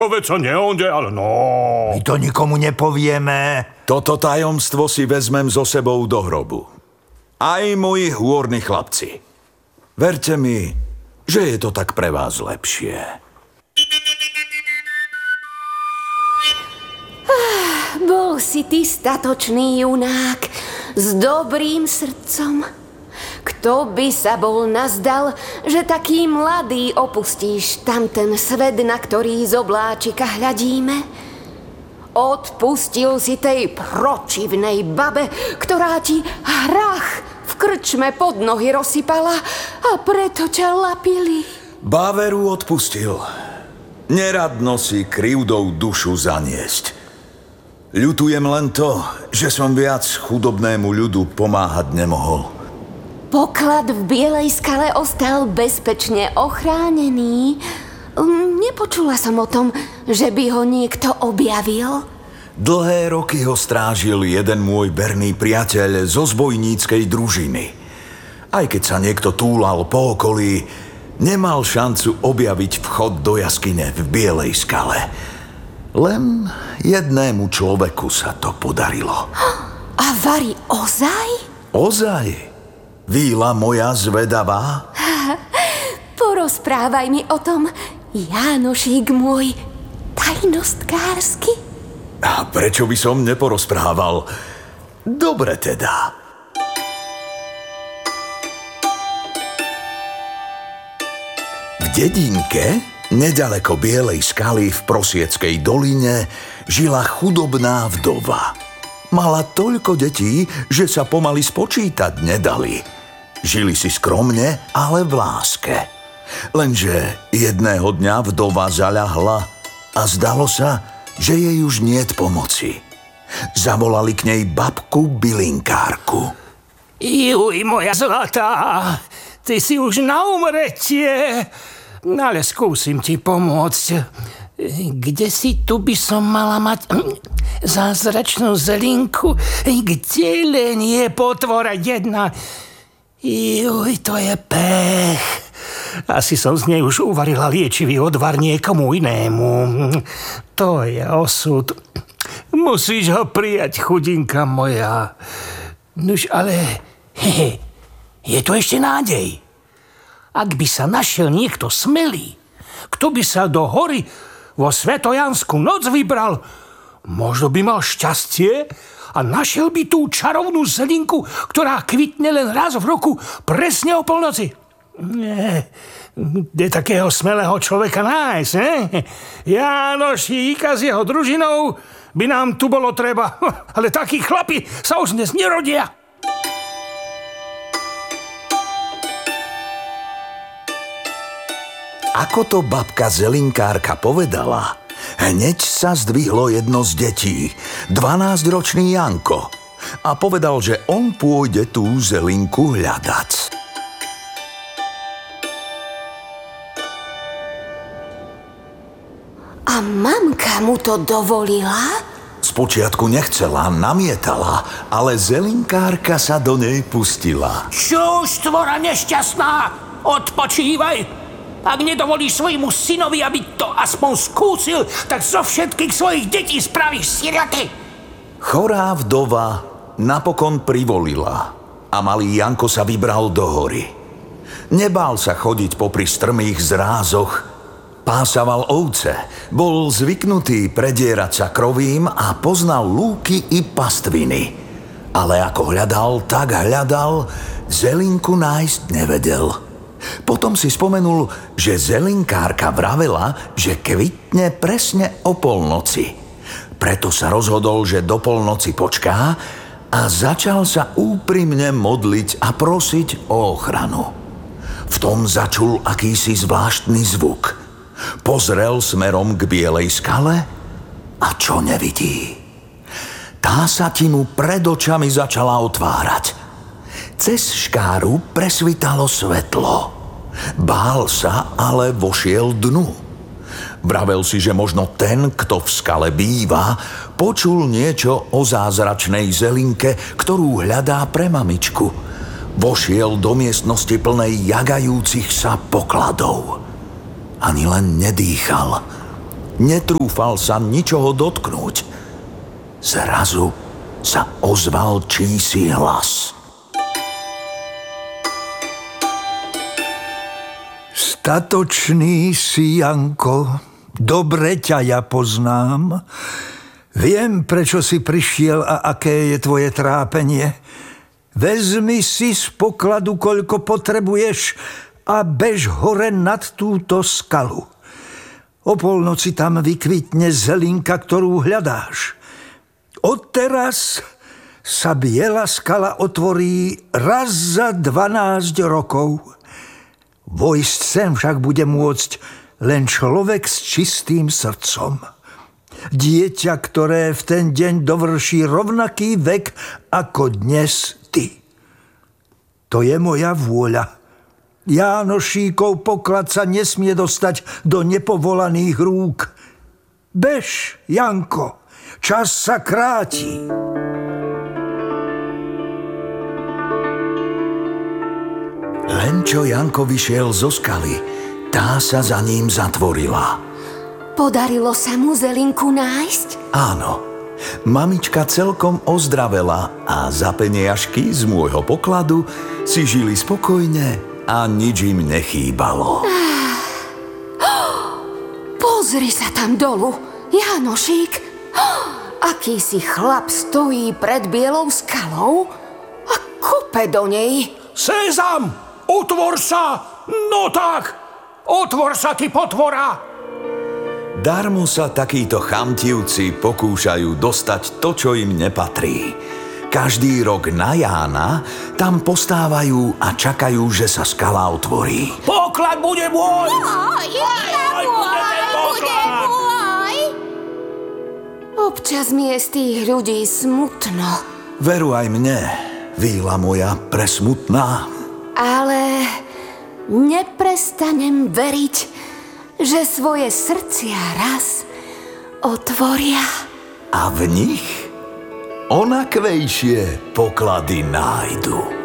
Veď sa neonde, ale no... My to nikomu nepovieme. Toto tajomstvo si vezmem so sebou do hrobu. Aj moji hôrni chlapci. Verte mi, že je to tak pre vás lepšie. Bol si ty statočný junák s dobrým srdcom. Kto by sa bol nazdal, že taký mladý opustíš tamten svet, na ktorý z obláčika hľadíme? Odpustil si tej pročivnej babe, ktorá ti hrách v krčme pod nohy rozsypala a preto ťa lapili. Báveru odpustil. Neradno si krivdou dušu zaniesť. Ľutujem len to, že som viac chudobnému ľudu pomáhať nemohol. Poklad v Bielej skale ostal bezpečne ochránený. Nepočula som o tom, že by ho niekto objavil. Dlhé roky ho strážil jeden môj verný priateľ zo zbojníckej družiny. Aj keď sa niekto túlal po okolí, nemal šancu objaviť vchod do jaskyne v Bielej skale. Len jednému človeku sa to podarilo. A vari ozaj? Ozaj? Víla moja zvedavá? Porozprávaj mi o tom, Jánošík môj tajnostkársky. A prečo by som neporozprával? Dobre teda. V dedinke, nedaleko Bielej skaly v Prosieckej doline, žila chudobná vdova. Mala toľko detí, že sa pomaly spočítať nedali. Žili si skromne, ale v láske. Lenže jedného dňa vdova zaľahla a zdalo sa, že jej už niet pomoci. Zavolali k nej babku bylinkárku. Juj, moja zlatá, ty si už na umretie, ale skúsim ti pomôcť. Kde si tu by som mala mať zázračnú zelinku? Kde len je potvora jedna? Juj, to je pech. Asi som z nej už uvarila liečivý odvar niekomu inému. To je osud. Musíš ho prijať, chudinka moja. Nuž, ale je tu ešte nádej. Ak by sa našiel niekto smelý, kto by sa do hory vo Svetojanskú noc vybral, možno by mal šťastie a našiel by tú čarovnú zelinku, ktorá kvitne len raz v roku, presne o polnoci. Kde takého smelého človeka nájsť, Jánošíka s jeho družinou by nám tu bolo treba, ale takí chlapi sa už dnes nerodia. Ako to babka zelinkárka povedala, hneď sa zdvihlo jedno z detí, 12-ročný Janko, a povedal, že on pôjde tú zelinku hľadať. A mamka mu to dovolila? Spočiatku nechcela, namietala, ale zelinkárka sa do nej pustila. Čuž, tvora nešťastná, odpočívaj. Ak nedovolíš svojmu synovi, aby to aspoň skúsil, tak zo všetkých svojich detí spravíš siraty. Chorá vdova napokon privolila a malý Janko sa vybral do hory. Nebál sa chodiť popri strmých zrázoch, pásaval ovce, bol zvyknutý predierať sa krovím a poznal lúky i pastviny. Ale ako hľadal, tak hľadal, zelinku nájsť nevedel. Potom si spomenul, že zelinkárka vravela, že kvitne presne o polnoci. Preto sa rozhodol, že do polnoci počká a začal sa úprimne modliť a prosiť o ochranu. V tom začul akýsi zvláštny zvuk. Pozrel smerom k Bielej skale a čo nevidí? Tá sa ti mu pred očami začala otvárať. Cez škáru presvitalo svetlo. Bál sa, ale vošiel dnu. Vravel si, že možno ten, kto v skale býva, počul niečo o zázračnej zelinke, ktorú hľadá pre mamičku. Vošiel do miestnosti plnej jagajúcich sa pokladov. Ani len nedýchal. Netrúfal sa ničoho dotknúť. Zrazu sa ozval čísi hlas. Statočný si, Janko, dobre ťa ja poznám. Viem, prečo si prišiel a aké je tvoje trápenie. Vezmi si z pokladu, koľko potrebuješ a bež hore nad túto skalu. O polnoci tam vykvitne zelinka, ktorú hľadáš. Odteraz sa biela skala otvorí raz za 12 rokov. Vojsť sem však bude môcť len človek s čistým srdcom. Dieťa, ktoré v ten deň dovrší rovnaký vek ako dnes ty. To je moja vôľa. Jánošíkov poklad sa nesmie dostať do nepovolaných rúk. Bež, Janko, čas sa kráti. Len čo Janko vyšiel zo skaly, tá sa za ním zatvorila. Podarilo sa mu zelinku nájsť? Áno, mamička celkom ozdravela a za peniažky z môjho pokladu si žili spokojne a nič im nechýbalo. Pozri sa tam dolu, Jánošík. Aký si chlap stojí pred bielou skalou a kope do nej. Sezam! Otvor sa! No tak! Otvor sa, ty potvora! Darmo sa takíto chamtivci pokúšajú dostať to, čo im nepatrí. Každý rok na Jána tam postávajú a čakajú, že sa skala otvorí. Poklad bude môj! Bude môj! Občas mi je z tých ľudí smutno. Veru aj mne, víla moja presmutná. Ale neprestanem veriť, že svoje srdcia raz otvoria. A v nich onakvejšie poklady nájdu.